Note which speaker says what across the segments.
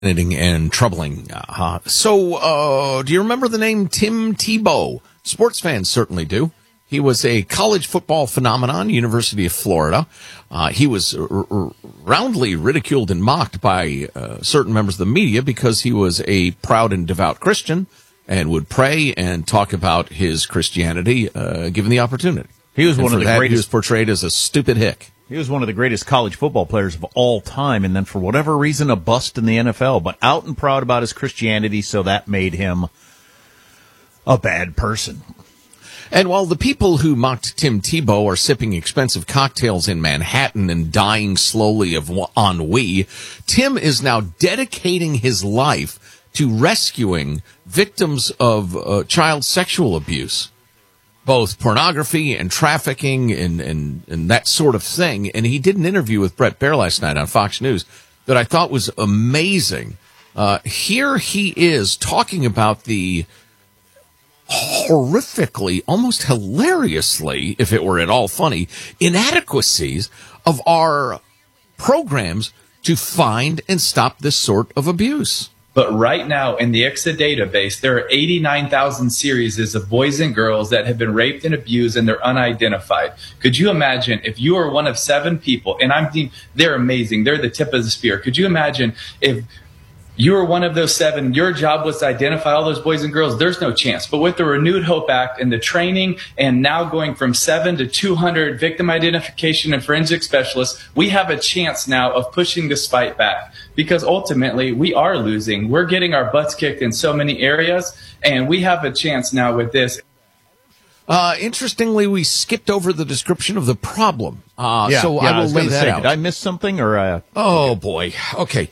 Speaker 1: and troubling. So, do you remember the name Tim Tebow? Sports fans certainly do. He was a college football phenomenon, University of Florida. He was roundly ridiculed and mocked by certain members of the media because he was a proud and devout Christian and would pray and talk about his Christianity given the opportunity.
Speaker 2: He was one of the greatest.
Speaker 1: He was portrayed as a stupid hick.
Speaker 2: He was one of the greatest college football players of all time, and then for whatever reason, a bust in the NFL, but out and proud about his Christianity, so that made him a bad person.
Speaker 1: And while the people who mocked Tim Tebow are sipping expensive cocktails in Manhattan and dying slowly of ennui, Tim is now dedicating his life to rescuing victims of child sexual abuse. Both pornography and trafficking and that sort of thing. And he did an interview with Bret Baier last night on Fox News that I thought was amazing. Here he is talking about the horrifically, almost hilariously, if it were at all funny, inadequacies of our programs to find and stop this sort of abuse.
Speaker 3: But right now in the ICSA database, there are 89,000 series of boys and girls that have been raped and abused and they're unidentified. Could you imagine if you are one of 7 people, and they're amazing, they're the tip of the spear. Could you imagine if you were one of those 7, your job was to identify all those boys and girls? There's no chance. But with the Renewed Hope Act and the training and now going from 7 to 200 victim identification and forensic specialists, we have a chance now of pushing this fight back. Because ultimately, we are losing. We're getting our butts kicked in so many areas, and we have a chance now with this.
Speaker 1: Interestingly, we skipped over the description of the problem. So I will lay that out.
Speaker 2: Did I miss something? Or
Speaker 1: Oh, boy. Okay.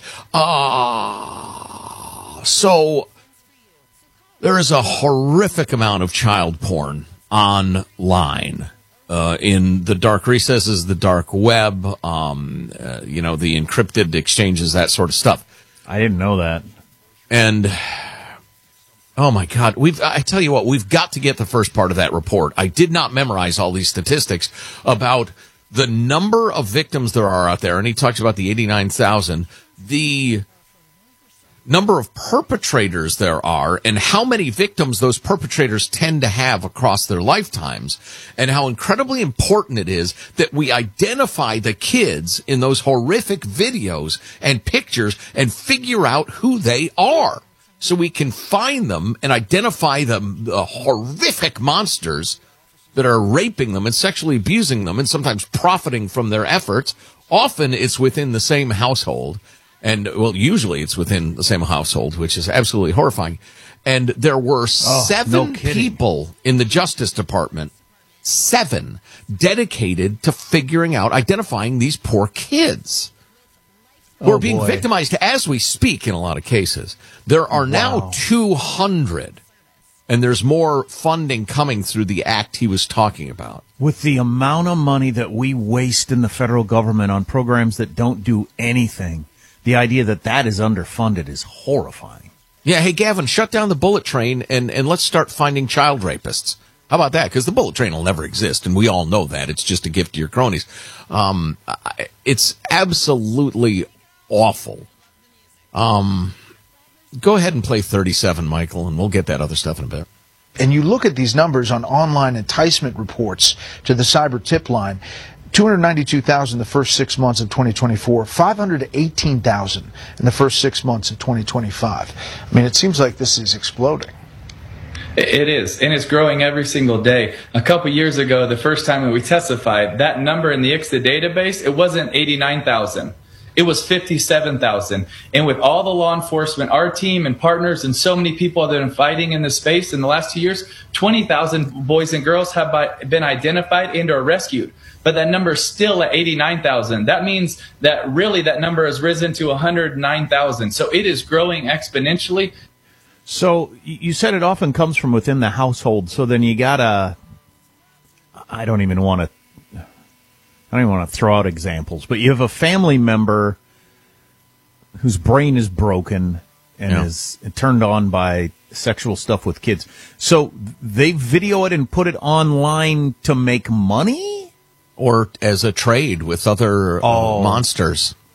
Speaker 1: So there is a horrific amount of child porn online. In the dark recesses, the dark web, the encrypted exchanges, that sort of stuff.
Speaker 2: I didn't know that.
Speaker 1: And, oh my God, I tell you what, we've got to get the first part of that report. I did not memorize all these statistics about the number of victims there are out there. And he talks about the 89,000, the number of perpetrators there are, and how many victims those perpetrators tend to have across their lifetimes, and how incredibly important it is that we identify the kids in those horrific videos and pictures and figure out who they are so we can find them and identify the horrific monsters that are raping them and sexually abusing them and sometimes profiting from their efforts. Often it's within the same household. And, well, usually it's within the same household, which is absolutely horrifying. And there were 7 people in the Justice Department, 7, dedicated to figuring out, identifying these poor kids who are being victimized as we speak in a lot of cases. There are now 200, and there's more funding coming through the act he was talking about.
Speaker 2: With the amount of money that we waste in the federal government on programs that don't do anything, the idea that is underfunded is horrifying.
Speaker 1: Yeah, hey, Gavin, shut down the bullet train and let's start finding child rapists. How about that? Because the bullet train will never exist, and we all know that. It's just a gift to your cronies. It's absolutely awful. Go ahead and play 37, Michael, and we'll get that other stuff in a bit.
Speaker 4: And you look at these numbers on online enticement reports to the cyber tip line. 292,000 the first 6 months of 2024, 518,000 in the first 6 months of 2025. I mean, it seems like this is exploding.
Speaker 3: It is, and it's growing every single day. A couple years ago, the first time that we testified, that number in the ICSA database, it wasn't 89,000. It was 57,000. And with all the law enforcement, our team and partners and so many people that have been fighting in this space in the last 2 years, 20,000 boys and girls have been identified and or rescued. But that number is still at 89,000. That means that really that number has risen to 109,000. So it is growing exponentially.
Speaker 2: So you said it often comes from within the household. So then you gotta, I don't even want to throw out examples, but you have a family member whose brain is broken and is turned on by sexual stuff with kids. So they video it and put it online to make money?
Speaker 1: Or as a trade with other monsters.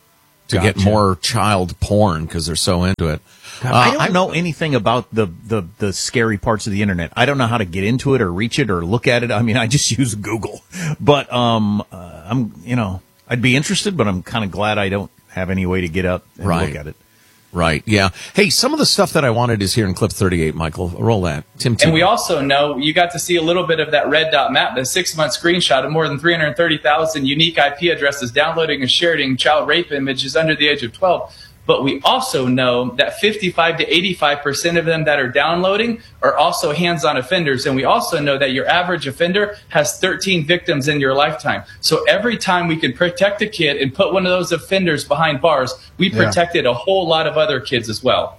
Speaker 1: to get more child porn because they're so into it.
Speaker 2: God, I don't know anything about the scary parts of the internet. I don't know how to get into it or reach it or look at it. I mean, I just use Google. But I'd be interested, but I'm kind of glad I don't have any way to get up and look at it.
Speaker 1: Right, yeah. Hey, some of the stuff that I wanted is here in clip 38, Michael. Roll that. Tim.
Speaker 3: And we also know you got to see a little bit of that red dot map, the 6-month screenshot of more than 330,000 unique IP addresses downloading and sharing child rape images under the age of 12. But we also know that 55 to 85% of them that are downloading are also hands-on offenders. And we also know that your average offender has 13 victims in your lifetime. So every time we can protect a kid and put one of those offenders behind bars, we protected a whole lot of other kids as well.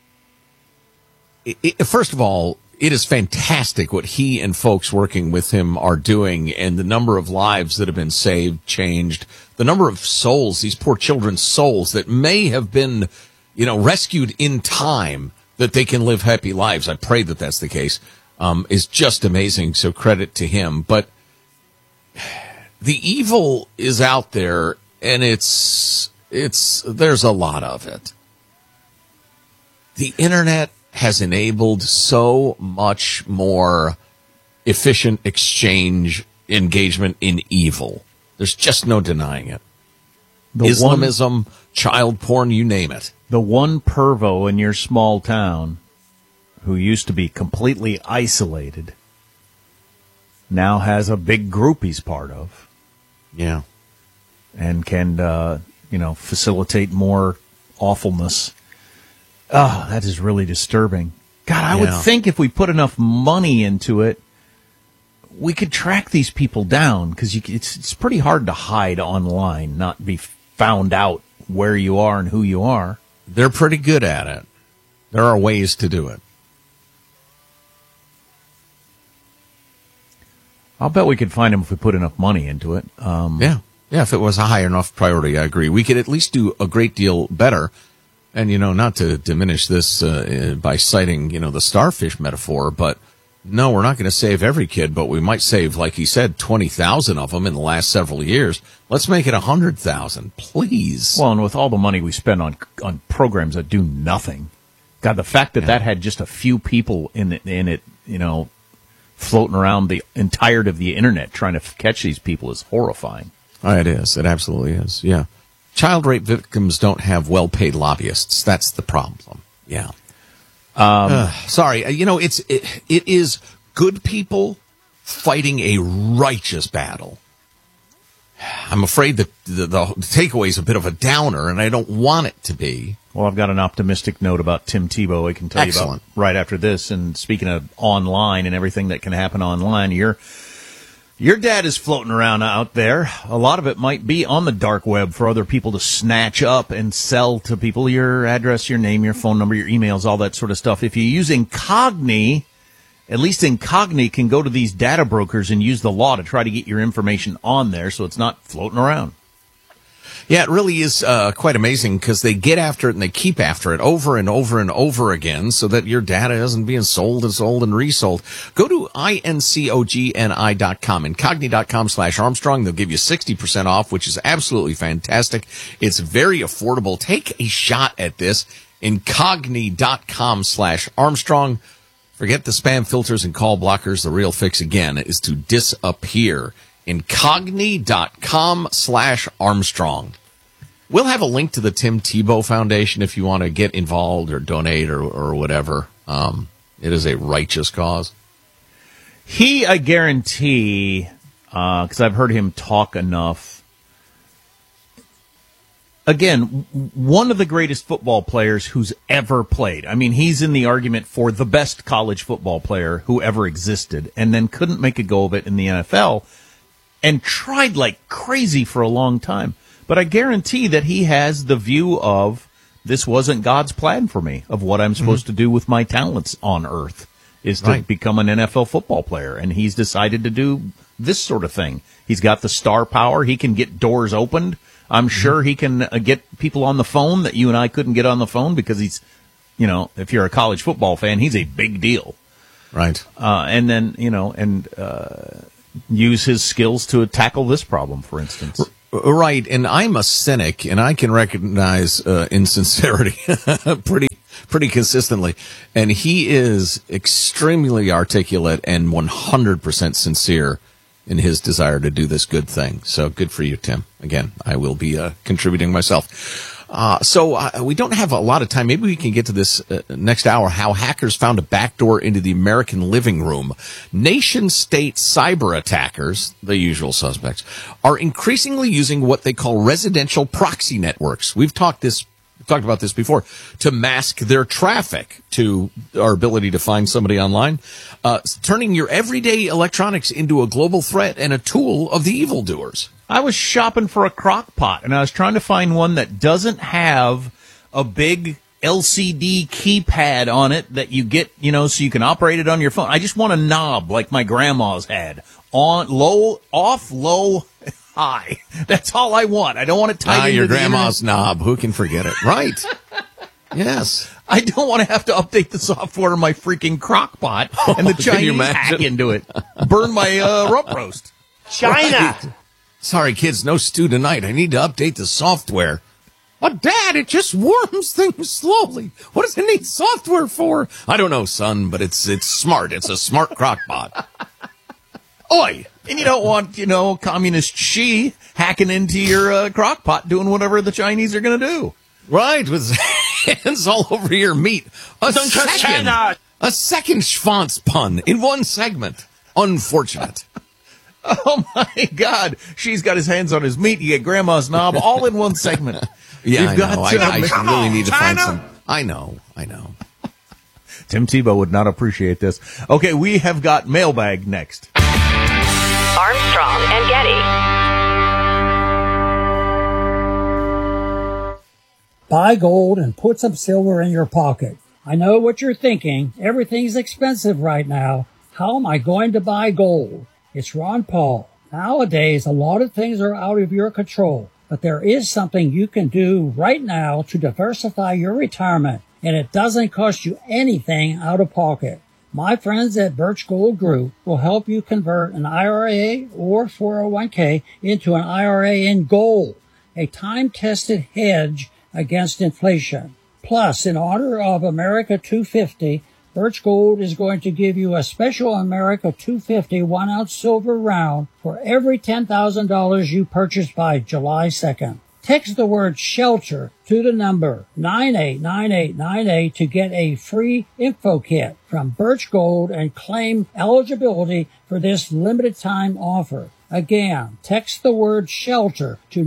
Speaker 1: First of all, it is fantastic what he and folks working with him are doing, and the number of lives that have been saved, changed, the number of souls, these poor children's souls that may have been, rescued in time, that they can live happy lives. I pray that that's the case, is just amazing. So credit to him. But the evil is out there, and there's a lot of it. The internet has enabled so much more efficient exchange, engagement in evil. There's just no denying it. Islamism, child porn, you name it.
Speaker 2: The one pervo in your small town who used to be completely isolated now has a big group he's part of.
Speaker 1: Yeah.
Speaker 2: And can, facilitate more awfulness. Oh, that is really disturbing. God, I would think if we put enough money into it, we could track these people down, because it's pretty hard to hide online, not be found out where you are and who you are.
Speaker 1: They're pretty good at it. There are ways to do it.
Speaker 2: I'll bet we could find them if we put enough money into it.
Speaker 1: Yeah, if it was a high enough priority, I agree. We could at least do a great deal better. And, not to diminish this by citing, the starfish metaphor, but no, we're not going to save every kid, but we might save, like he said, 20,000 of them in the last several years. Let's make it 100,000, please.
Speaker 2: Well, and with all the money we spend on programs that do nothing, God, the fact that had just a few people in it, floating around the entirety of the internet trying to catch these people is horrifying.
Speaker 1: Oh, it is. It absolutely is. Yeah. Child rape victims don't have well-paid lobbyists. That's the problem. Yeah. Sorry. It is good people fighting a righteous battle. I'm afraid that the takeaway is a bit of a downer, and I don't want it to be.
Speaker 2: Well, I've got an optimistic note about Tim Tebow I can tell you about right after this. And speaking of online and everything that can happen online, Your dad is floating around out there. A lot of it might be on the dark web for other people to snatch up and sell to people your address, your name, your phone number, your emails, all that sort of stuff. If you use Incogni, at least Incogni can go to these data brokers and use the law to try to get your information on there so it's not floating around.
Speaker 1: Yeah, it really is quite amazing, because they get after it and they keep after it over and over and over again so that your data isn't being sold and sold and resold. Go to incogni.com, incogni.com/Armstrong. They'll give you 60% off, which is absolutely fantastic. It's very affordable. Take a shot at this. Incogni.com/Armstrong. Forget the spam filters and call blockers. The real fix, again, is to disappear. Incogni.com/Armstrong. We'll have a link to the Tim Tebow Foundation if you want to get involved or donate or whatever. It is a righteous cause.
Speaker 2: I guarantee, because I've heard him talk enough. Again, one of the greatest football players who's ever played. I mean, he's in the argument for the best college football player who ever existed, and then couldn't make a go of it in the NFL. And tried like crazy for a long time. But I guarantee that he has the view of, this wasn't God's plan for me, of what I'm supposed to do with my talents on earth, is to become an NFL football player. And he's decided to do this sort of thing. He's got the star power. He can get doors opened. I'm sure he can get people on the phone that you and I couldn't get on the phone, because he's, if you're a college football fan, he's a big deal.
Speaker 1: Right.
Speaker 2: And then, use his skills to tackle this problem, for instance.
Speaker 1: Right, and I'm a cynic, and I can recognize insincerity pretty consistently. And he is extremely articulate and 100% sincere in his desire to do this good thing. So good for you, Tim. Again, I will be contributing myself. So we don't have a lot of time. Maybe we can get to this next hour, how hackers found a backdoor into the American living room. Nation-state cyber attackers, the usual suspects, are increasingly using what they call residential proxy networks. We've talked about this before, to mask their traffic, to our ability to find somebody online, turning your everyday electronics into a global threat and a tool of the evildoers.
Speaker 2: I was shopping for a crock pot, and I was trying to find one that doesn't have a big LCD keypad on it that you get, so you can operate it on your phone. I just want a knob like my grandma's had. On, low, off, low, high. That's all I want. I don't want it tied into
Speaker 1: your
Speaker 2: the
Speaker 1: grandma's
Speaker 2: internet.
Speaker 1: knob. Who can forget it? Right. Yes.
Speaker 2: I don't want to have to update the software on my freaking crock pot and the Chinese hack into it. Burn my rump roast.
Speaker 5: China.
Speaker 1: Right. Sorry, kids, no stew tonight. I need to update the software. But, Dad, it just warms things slowly. What does it need software for? I don't know, son, but it's smart. It's a smart crock pot. Oi!
Speaker 2: And you don't want, communist Xi hacking into your crock pot doing whatever the Chinese are going to do.
Speaker 1: Right, with hands all over your meat. A second Schwanz pun in one segment. Unfortunate.
Speaker 2: Oh, my God. She's got his hands on his meat. You get grandma's knob all in one segment.
Speaker 1: Yeah, I know. I really need to find some. I know.
Speaker 2: Tim Tebow would not appreciate this. Okay, we have got mailbag next.
Speaker 6: Armstrong and Getty.
Speaker 7: Buy gold and put some silver in your pocket. I know what you're thinking. Everything's expensive right now. How am I going to buy gold? It's Ron Paul. Nowadays, a lot of things are out of your control, but there is something you can do right now to diversify your retirement, and it doesn't cost you anything out of pocket. My friends at Birch Gold Group will help you convert an IRA or 401k into an IRA in gold, a time-tested hedge against inflation. Plus, in honor of America 250, Birch Gold is going to give you a special America 250 1-ounce silver round for every $10,000 you purchase by July 2nd. Text the word SHELTER to the number 989898 to get a free info kit from Birch Gold and claim eligibility for this limited time offer. Again, text the word SHELTER to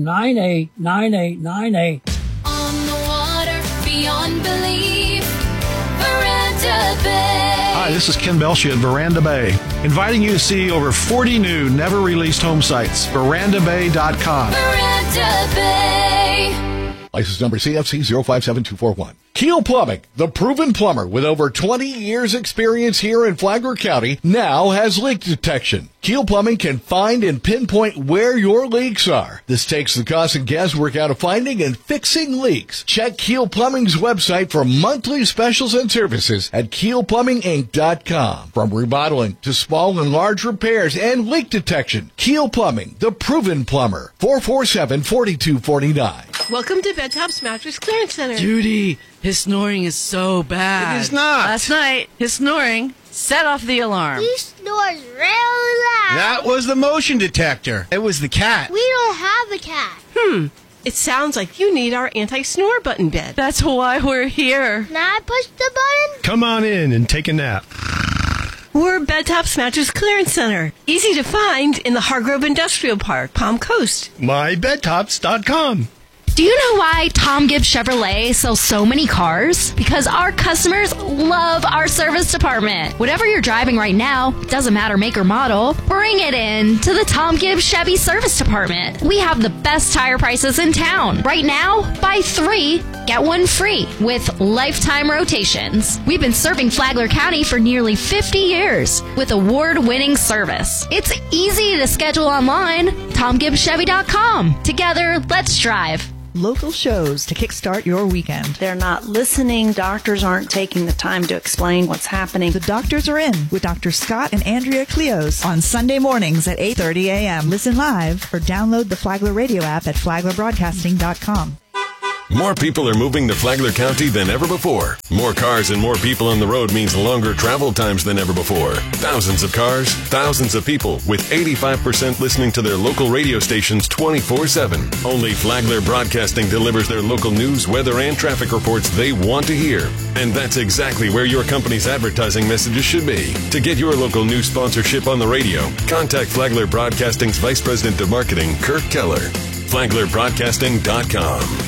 Speaker 7: 989898.
Speaker 8: On the water, beyond belief, Veranda Bay.
Speaker 9: Hi, this is Ken Belshia at Veranda Bay, inviting you to see over 40 new, never-released home sites. VerandaBay.com.
Speaker 8: Veranda Bay.
Speaker 10: License number CFC 057241. Keel Plumbing, the proven plumber with over 20 years experience here in Flagler County, now has leak detection. Keel Plumbing can find and pinpoint where your leaks are. This takes the cost and guesswork out of finding and fixing leaks. Check Keel Plumbing's website for monthly specials and services at KeelPlumbingInc.com. From remodeling to small and large repairs and leak detection, Keel Plumbing, the proven plumber. 447-4249.
Speaker 11: Welcome to Bed Tops Mattress Clearance Center.
Speaker 12: Judy, his snoring is so bad.
Speaker 9: It is not.
Speaker 12: Last night, his snoring set off the alarm.
Speaker 13: He snores real loud.
Speaker 5: That was the motion detector. It was the cat.
Speaker 13: We don't have a cat.
Speaker 11: It sounds like you need our anti-snore button bed.
Speaker 12: That's why we're here.
Speaker 13: Now I push the button.
Speaker 9: Come on in and take a nap.
Speaker 11: We're Bed Tops Mattress Clearance Center. Easy to find in the Hargrove Industrial Park, Palm Coast.
Speaker 9: MyBedTops.com.
Speaker 14: Do you know why Tom Gibbs Chevrolet sells so many cars? Because our customers love our service department. Whatever you're driving right now, doesn't matter make or model, bring it in to the Tom Gibbs Chevy Service Department. We have the best tire prices in town. Right now, buy 3, get 1 free with lifetime rotations. We've been serving Flagler County for nearly 50 years with award-winning service. It's easy to schedule online. TomGibbsChevy.com. Together, let's drive.
Speaker 15: Local shows to kickstart your weekend.
Speaker 16: They're not listening. Doctors aren't taking the time to explain what's happening.
Speaker 15: The Doctors Are In with Dr. Scott and Andrea Cleos on Sunday mornings at 8:30 a.m. Listen live or download the Flagler radio app at flaglerbroadcasting.com.
Speaker 17: More people are moving to Flagler County than ever before. More cars and more people on the road means longer travel times than ever before. Thousands of cars, thousands of people, with 85% listening to their local radio stations 24/7. Only Flagler Broadcasting delivers their local news, weather, and traffic reports they want to hear. And that's exactly where your company's advertising messages should be. To get your local news sponsorship on the radio, contact Flagler Broadcasting's Vice President of Marketing, Kirk Keller. FlaglerBroadcasting.com.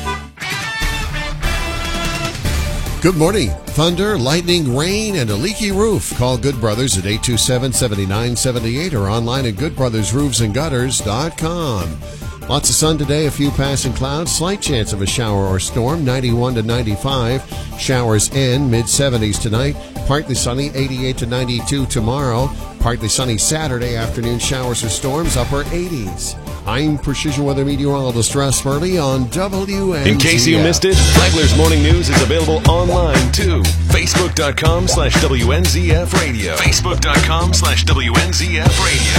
Speaker 18: Good morning. Thunder, lightning, rain, and a leaky roof. Call Good Brothers at 827-7978 or online at goodbrothersroofsandgutters.com. Lots of sun today, a few passing clouds, slight chance of a shower or storm, 91 to 95. Showers in, mid-70s tonight. Partly sunny, 88 to 92 tomorrow. Partly sunny Saturday afternoon, showers or storms, upper 80s. I'm Precision Weather Meteorologist Russ Murley on WNZF.
Speaker 17: In case you missed it, Flagler's Morning News is available online too. Facebook.com/WNZF Radio. Facebook.com/WNZF Radio.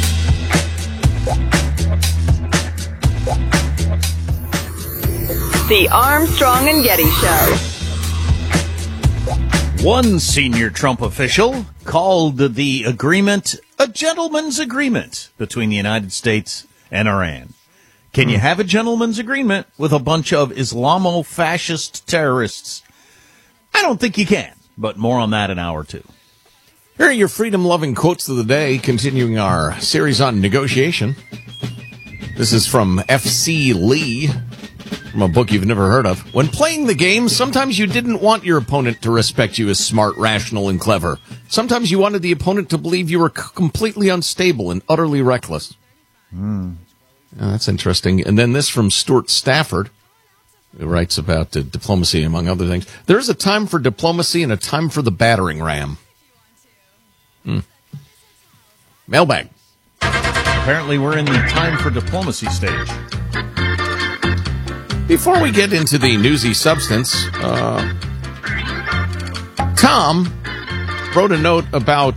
Speaker 6: The Armstrong and Getty Show.
Speaker 2: One senior Trump official called the agreement a gentleman's agreement between the United States and Iran. Can you have a gentleman's agreement with a bunch of Islamo-fascist terrorists? I don't think you can, but more on that in hour two.
Speaker 1: Here are your freedom-loving quotes of the day, continuing our series on negotiation. This is from F.C. Lee, from a book you've never heard of. When playing the game, sometimes you didn't want your opponent to respect you as smart, rational, and clever. Sometimes you wanted the opponent to believe you were completely unstable and utterly reckless. That's interesting. And then this from Stuart Stafford, who writes about diplomacy, among other things. There's a time for diplomacy and a time for the battering ram. Mailbag.
Speaker 2: Apparently we're in the time for diplomacy stage.
Speaker 1: Before we get into the newsy substance, Tom wrote a note about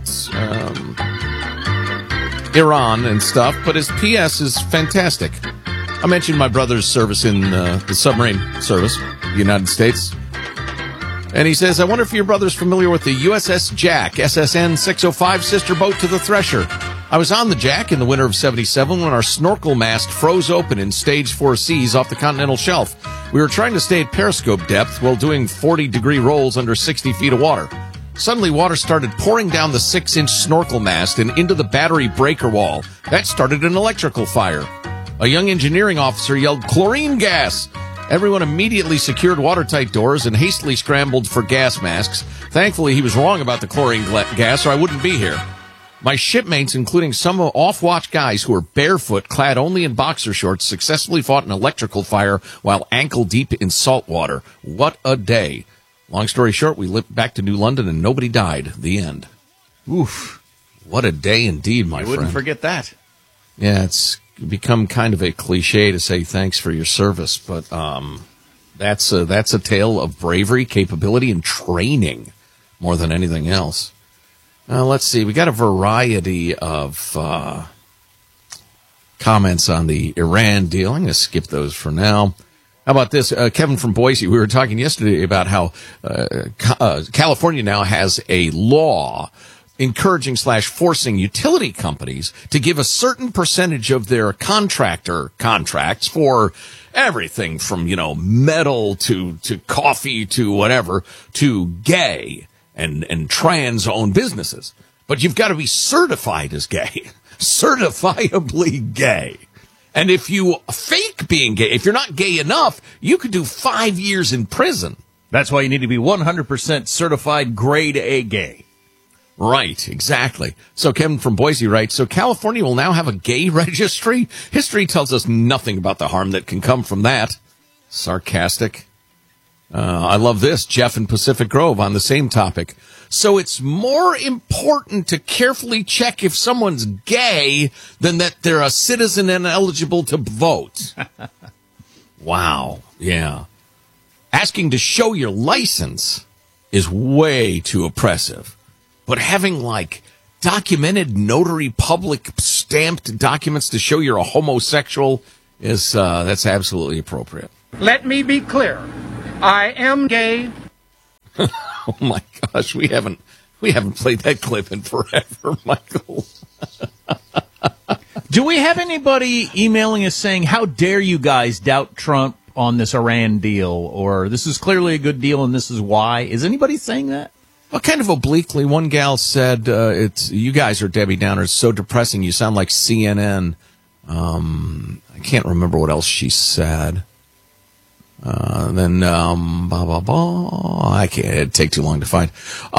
Speaker 1: Iran and stuff, but his PS is fantastic. I mentioned my brother's service in the submarine service, the United States. And he says, I wonder if your brother's familiar with the USS Jack, SSN 605, sister boat to the Thresher. I was on the Jack in the winter of 77 when our snorkel mast froze open in stage 4 seas off the continental shelf. We were trying to stay at periscope depth while doing 40-degree rolls under 60 feet of water. Suddenly, water started pouring down the 6-inch snorkel mast and into the battery breaker wall. That started an electrical fire. A young engineering officer yelled, "Chlorine gas!" Everyone immediately secured watertight doors and hastily scrambled for gas masks. Thankfully, he was wrong about the chlorine gas, or I wouldn't be here. My shipmates, including some off-watch guys who were barefoot, clad only in boxer shorts, successfully fought an electrical fire while ankle-deep in salt water. What a day. Long story short, we lived back to New London and nobody died. The end. Oof. What a day indeed, my friend.
Speaker 2: You wouldn't forget that.
Speaker 1: Yeah, it's become kind of a cliche to say thanks for your service, but that's a tale of bravery, capability, and training more than anything else. Let's see. We got a variety of comments on the Iran deal. I'm going to skip those for now. How about this? Kevin from Boise, we were talking yesterday about how California now has a law encouraging / forcing utility companies to give a certain percentage of their contractor contracts for everything from, metal to coffee to whatever, to gay and trans-owned businesses. But you've got to be certified as gay. Certifiably gay. And if you fake being gay, if you're not gay enough, you could do 5 years in prison.
Speaker 2: That's why you need to be 100% certified grade A gay.
Speaker 1: Right, exactly. So Kevin from Boise writes, so California will now have a gay registry? History tells us nothing about the harm that can come from that. Sarcastic. I love this. Jeff in Pacific Grove on the same topic. So it's more important to carefully check if someone's gay than that they're a citizen and eligible to vote. Wow. Yeah. Asking to show your license is way too oppressive. But having, like, documented notary public stamped documents to show you're a homosexual is, that's absolutely appropriate.
Speaker 19: Let me be clear. I am gay.
Speaker 1: Oh my gosh, we haven't played that clip in forever, Michael.
Speaker 2: Do we have anybody emailing us saying, how dare you guys doubt Trump on this Iran deal, or this is clearly a good deal and this is why? Is anybody saying that?
Speaker 1: Well, kind of obliquely, one gal said, "It's you guys are Debbie Downers, so depressing. You sound like CNN." I can't remember what else she said. Then blah blah blah. I can't. It'd take too long to find.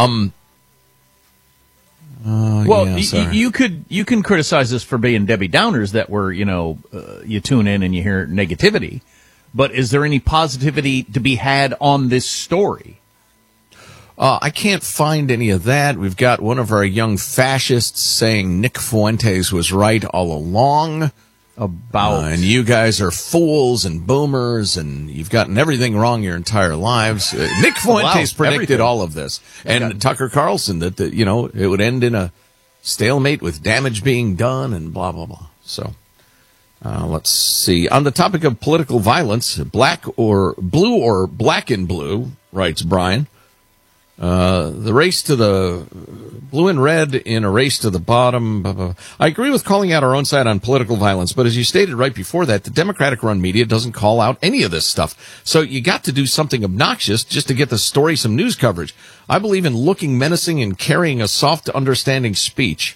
Speaker 2: Well,
Speaker 1: yeah,
Speaker 2: you can criticize us for being Debbie Downers, that we're, you tune in and you hear negativity, but is there any positivity to be had on this story?
Speaker 1: I can't find any of that. We've got one of our young fascists saying Nick Fuentes was right all along
Speaker 2: about,
Speaker 1: and you guys are fools and boomers, and you've gotten everything wrong your entire lives. Nick Fuentes predicted all of this, and Tucker Carlson that it would end in a stalemate with damage being done and blah blah blah. So let's see. On the topic of political violence, black or black and blue, writes Brian. The race to the blue and red in a race to the bottom. Blah, blah. I agree with calling out our own side on political violence, but as you stated right before that, the Democratic-run media doesn't call out any of this stuff. So you got to do something obnoxious just to get the story some news coverage. I believe in looking menacing and carrying a soft, understanding speech.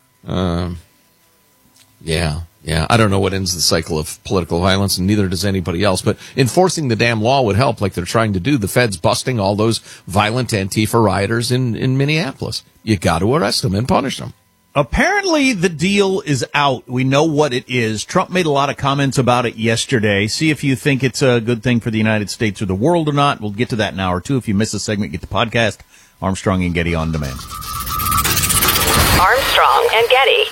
Speaker 1: Yeah, I don't know what ends the cycle of political violence, and neither does anybody else. But enforcing the damn law would help, like they're trying to do. The feds busting all those violent Antifa rioters in Minneapolis. You got to arrest them and punish them.
Speaker 2: Apparently, the deal is out. We know what it is. Trump made a lot of comments about it yesterday. See if you think it's a good thing for the United States or the world or not. We'll get to that in hour two. If you miss a segment, get the podcast. Armstrong and Getty on demand.
Speaker 6: Armstrong and Getty.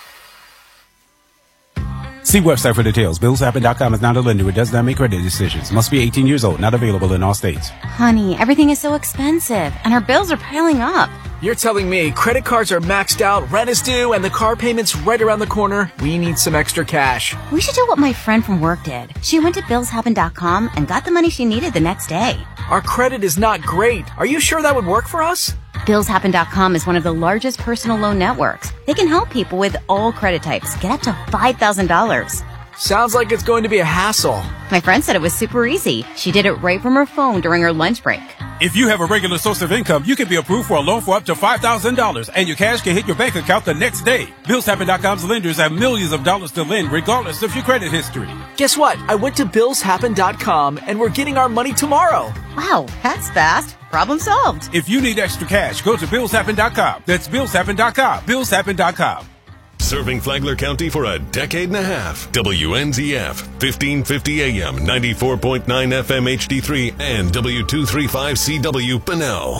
Speaker 20: See website for details. BillsHappen.com is not a lender. It does not make credit decisions. Must be 18 years old. Not available in all states.
Speaker 21: Honey, everything is so expensive, and our bills are piling up.
Speaker 22: You're telling me credit cards are maxed out, rent is due, and the car payment's right around the corner? We need some extra cash.
Speaker 21: We should do what my friend from work did. She went to BillsHappen.com and got the money she needed the next day.
Speaker 22: Our credit is not great. Are you sure that would work for us?
Speaker 21: BillsHappen.com is one of the largest personal loan networks. They can help people with all credit types get up to $5,000.
Speaker 22: Sounds like it's going to be a hassle.
Speaker 21: My friend said it was super easy. She did it right from her phone during her lunch break.
Speaker 23: If you have a regular source of income, you can be approved for a loan for up to $5,000, and your cash can hit your bank account the next day. BillsHappen.com's lenders have millions of dollars to lend, regardless of your credit history.
Speaker 22: Guess what? I went to BillsHappen.com, and we're getting our money tomorrow.
Speaker 21: Wow, that's fast. Problem solved.
Speaker 23: If you need extra cash, go to BillsHappen.com. That's BillsHappen.com. BillsHappen.com.
Speaker 17: Serving Flagler County for a decade and a half. WNZF, 1550 AM, 94.9 FM HD3, and W235CW Bunnell.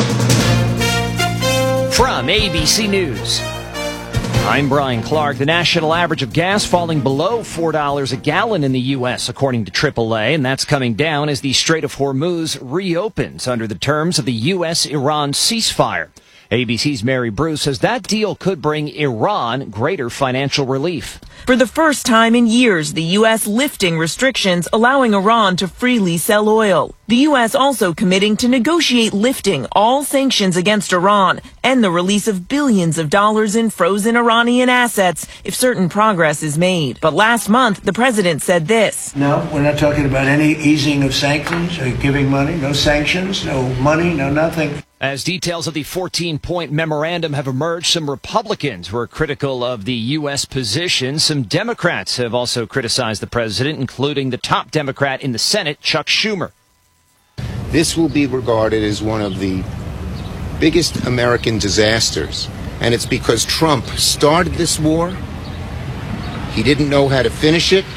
Speaker 24: From ABC News, I'm Brian Clark. The national average of gas falling below $4 a gallon in the U.S., according to AAA, and that's coming down as the Strait of Hormuz reopens under the terms of the U.S.-Iran ceasefire. ABC's Mary Bruce says that deal could bring Iran greater financial relief.
Speaker 25: For the first time in years, the U.S. lifting restrictions allowing Iran to freely sell oil. The U.S. also committing to negotiate lifting all sanctions against Iran and the release of billions of dollars in frozen Iranian assets if certain progress is made. But last month, the president said this.
Speaker 26: No, we're not talking about any easing of sanctions or giving money. No sanctions, no money, no nothing.
Speaker 24: As details of the 14-point memorandum have emerged, some Republicans were critical of the U.S. position. Some Democrats have also criticized the president, including the top Democrat in the Senate, Chuck Schumer.
Speaker 27: This will be regarded as one of the biggest American disasters, and it's because Trump started this war. He didn't know how to finish it,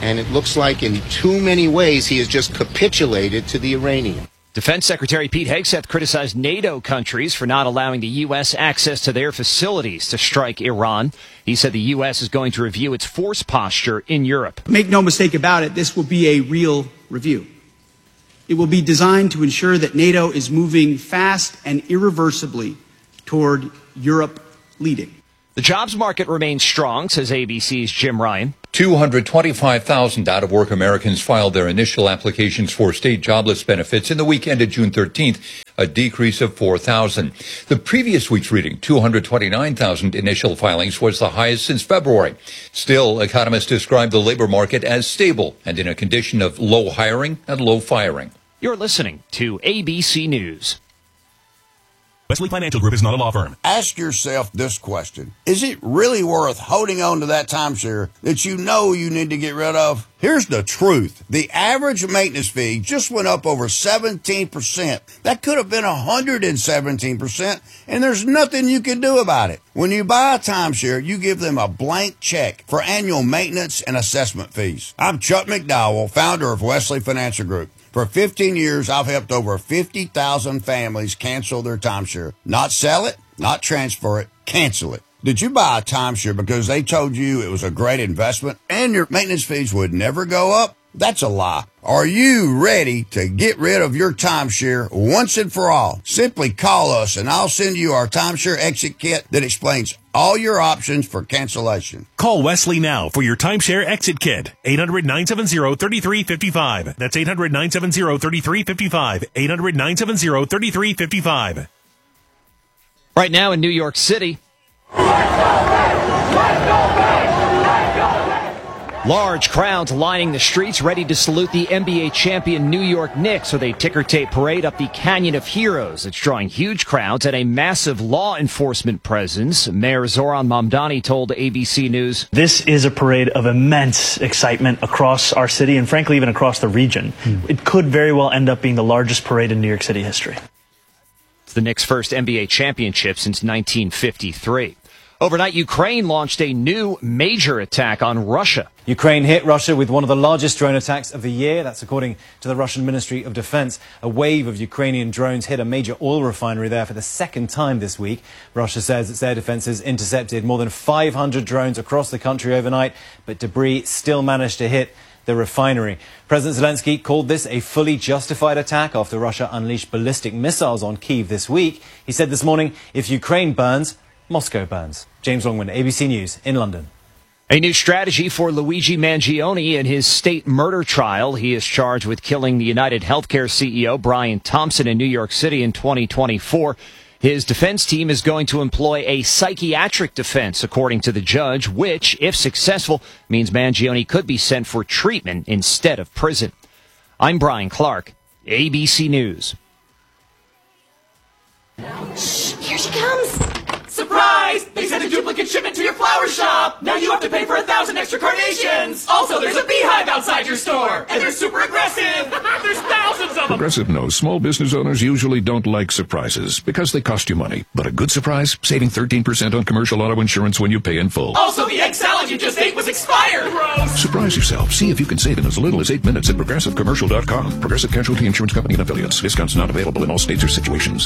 Speaker 27: And it looks like in too many ways he has just capitulated to the Iranians.
Speaker 24: Defense Secretary Pete Hegseth criticized NATO countries for not allowing the U.S. access to their facilities to strike Iran. He said the U.S. is going to review its force posture in Europe.
Speaker 3: Make no mistake about it, this will be a real review. It will be designed to ensure that NATO is moving fast and irreversibly toward Europe leading.
Speaker 24: The jobs market remains strong, says ABC's Jim Ryan.
Speaker 4: 225,000 out-of-work Americans filed their initial applications for state jobless benefits in the week ended June 13th, a decrease of 4,000. The previous week's reading, 229,000 initial filings, was the highest since February. Still, economists describe the labor market as stable and in a condition of low hiring and low firing.
Speaker 24: You're listening to ABC News.
Speaker 5: Wesley Financial Group is not a law firm.
Speaker 7: Ask yourself this question. Is it really worth holding on to that timeshare that you know you need to get rid of? Here's the truth. The average maintenance fee just went up over 17%. That could have been 117%, and there's nothing you can do about it. When you buy a timeshare, you give them a blank check for annual maintenance and assessment fees. I'm Chuck McDowell, founder of Wesley Financial Group. For 15 years, I've helped over 50,000 families cancel their timeshare. Not sell it, not transfer it, cancel it. Did you buy a timeshare because they told you it was a great investment and your maintenance fees would never go up? That's a lie. Are you ready to get rid of your timeshare once and for all? Simply call us and I'll send you our timeshare exit kit that explains all your options for cancellation.
Speaker 5: Call Wesley now for your timeshare exit kit. 800-970-3355. That's 800-970-3355. 800-970-3355.
Speaker 24: Right now in New York City, large crowds lining the streets ready to salute the NBA champion New York Knicks with a ticker tape parade up the Canyon of Heroes. It's drawing huge crowds and a massive law enforcement presence. Mayor Zoran Mamdani told ABC News,
Speaker 8: "This is a parade of immense excitement across our city and frankly even across the region. It could very well end up being the largest parade in New York City history."
Speaker 24: It's the Knicks' first NBA championship since 1953. Overnight, Ukraine launched a new major attack on Russia.
Speaker 10: Ukraine hit Russia with one of the largest drone attacks of the year. That's according to the Russian Ministry of Defense. A wave of Ukrainian drones hit a major oil refinery there for the second time this week. Russia says its air defenses intercepted more than 500 drones across the country overnight, but debris still managed to hit the refinery. President Zelensky called this a fully justified attack after Russia unleashed ballistic missiles on Kyiv this week. He said this morning, if Ukraine burns, Moscow burns. James Longman, ABC News in London.
Speaker 24: A new strategy for Luigi Mangione in his state murder trial. He is charged with killing the United Healthcare CEO Brian Thompson in New York City in 2024. His defense team is going to employ a psychiatric defense, according to the judge, which, if successful, means Mangione could be sent for treatment instead of prison. I'm Brian Clark, ABC News.
Speaker 12: Here she comes! Surprise! They sent a duplicate shipment to your flower shop! Now you have to pay for 1,000 extra carnations! Also, there's a beehive outside your store! And they're super aggressive! There's thousands of them!
Speaker 28: Progressive knows small business owners usually don't like surprises because they cost you money. But a good surprise? Saving 13% on commercial auto insurance when you pay in full.
Speaker 12: Also, the egg salad you just ate was expired! Gross!
Speaker 28: Surprise yourself. See if you can save in as little as 8 minutes at ProgressiveCommercial.com. Progressive Casualty Insurance Company and Affiliates. Discounts not available in all states or situations.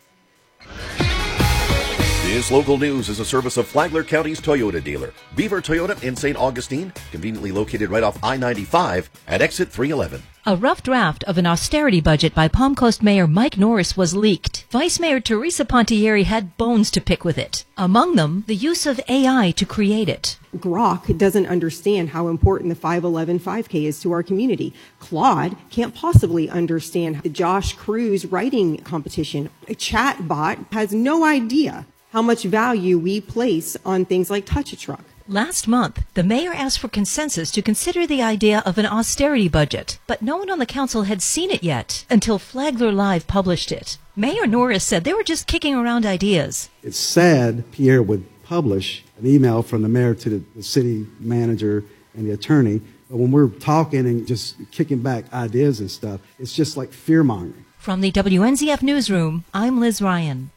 Speaker 29: This local news is a service of Flagler County's Toyota dealer, Beaver Toyota in St. Augustine, conveniently located right off I-95 at exit 311.
Speaker 30: A rough draft of an austerity budget by Palm Coast Mayor Mike Norris was leaked. Vice Mayor Teresa Pontieri had bones to pick with it. Among them, the use of AI to create it.
Speaker 31: Grok doesn't understand how important the 511 5K is to our community. Claude can't possibly understand the Josh Cruz writing competition. A chat bot has no idea how much value we place on things like Touch a Truck.
Speaker 30: Last month, the mayor asked for consensus to consider the idea of an austerity budget, but no one on the council had seen it yet until Flagler Live published it. Mayor Norris said they were just kicking around ideas.
Speaker 32: It's sad Pierre would publish an email from the mayor to the city manager and the attorney, but when we're talking and just kicking back ideas and stuff, it's just like fear-mongering.
Speaker 30: From the WNZF Newsroom, I'm Liz Ryan.